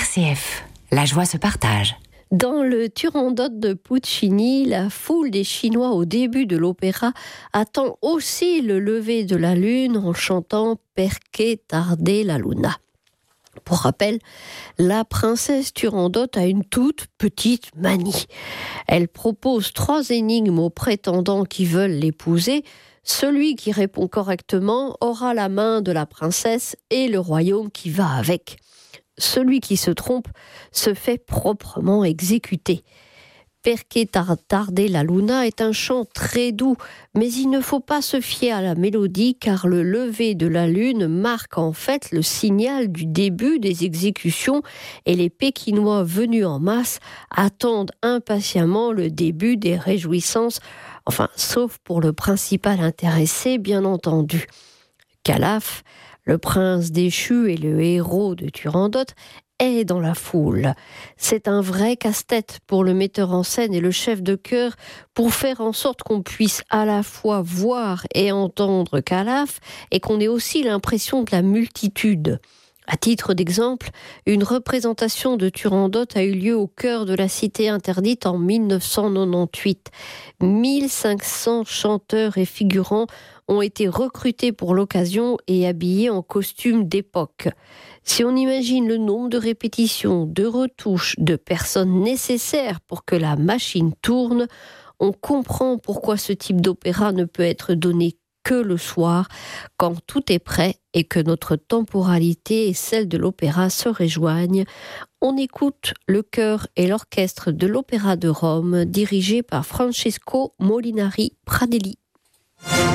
RCF, la joie se partage. Dans le Turandot de Puccini, la foule des Chinois au début de l'opéra attend aussi le lever de la lune en chantant « Perché tarde la luna ». Pour rappel, la princesse Turandot a une toute petite manie. Elle propose 3 énigmes aux prétendants qui veulent l'épouser. Celui qui répond correctement aura la main de la princesse et le royaume qui va avec. Celui qui se trompe se fait proprement exécuter. Perché tarde la luna est un chant très doux, mais il ne faut pas se fier à la mélodie car le lever de la lune marque en fait le signal du début des exécutions et les Pékinois venus en masse attendent impatiemment le début des réjouissances, enfin sauf pour le principal intéressé bien entendu. Calaf, le prince déchu et le héros de Turandot, est dans la foule. C'est un vrai casse-tête pour le metteur en scène et le chef de chœur pour faire en sorte qu'on puisse à la fois voir et entendre Calaf et qu'on ait aussi l'impression de la multitude. À titre d'exemple, une représentation de Turandot a eu lieu au cœur de la Cité interdite en 1998. 1500 chanteurs et figurants ont été recrutés pour l'occasion et habillés en costumes d'époque. Si on imagine le nombre de répétitions, de retouches, de personnes nécessaires pour que la machine tourne, on comprend pourquoi ce type d'opéra ne peut être donné que le soir, quand tout est prêt et que notre temporalité et celle de l'opéra se rejoignent. On écoute le chœur et l'orchestre de l'Opéra de Rome, dirigé par Francesco Molinari Pradelli.